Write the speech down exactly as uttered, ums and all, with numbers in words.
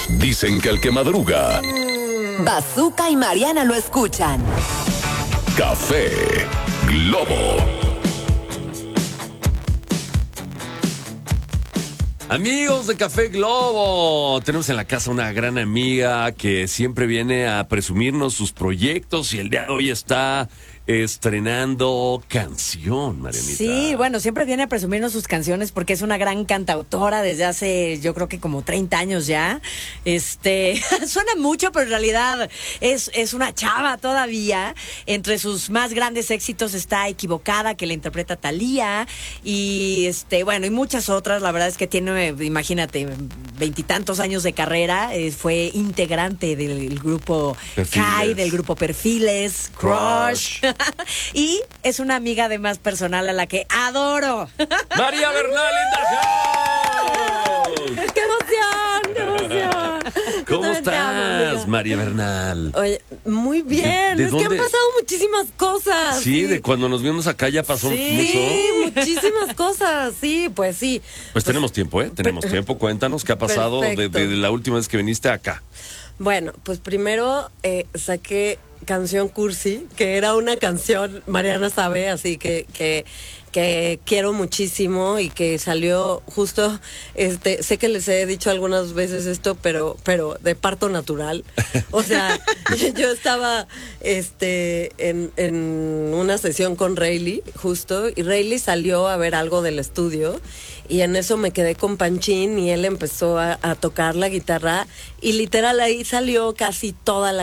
Dicen que el que madruga, Bazooka y Mariana lo escuchan. Café Globo. Amigos de Café Globo, tenemos en la casa una gran amiga que siempre viene a presumirnos sus proyectos y el día de hoy está estrenando canción, Marianita. Sí, bueno, siempre viene a presumirnos sus canciones porque es una gran cantautora desde hace, yo creo que como treinta años ya. Este, suena mucho, pero en realidad es, es una chava todavía. Entre sus más grandes éxitos está Equivocada, que la interpreta Thalía, y este, bueno, y muchas otras. La verdad es que tiene, imagínate, veintitantos años de carrera. Eh, fue integrante del grupo Perfiles. Kai, del grupo Perfiles, Crush. Y es una amiga además personal a la que adoro. María Bernal in the house. ¡Qué emoción! ¡Qué emoción! ¿Cómo Yo también te amo, estás, amiga. María Bernal? Oye, muy bien. ¿De- de es que dónde? han pasado muchísimas cosas. Sí, de cuando nos vimos acá ya pasó Sí, mucho. muchísimas cosas. Sí, pues sí. Pues tenemos tiempo, ¿eh? Tenemos tiempo. Cuéntanos qué ha pasado de, Perfecto. de la última vez que viniste acá. Bueno, pues primero eh, saqué Canción Cursi, que era una canción, Mariana sabe, así que, que, que quiero muchísimo y que salió justo, este, sé que les he dicho algunas veces esto, pero, pero de parto natural. O sea, yo estaba este, en, en una sesión con Rayleigh, justo, y Rayleigh salió a ver algo del estudio. Y en eso me quedé con Panchín y él empezó a, a tocar la guitarra y literal ahí salió casi toda la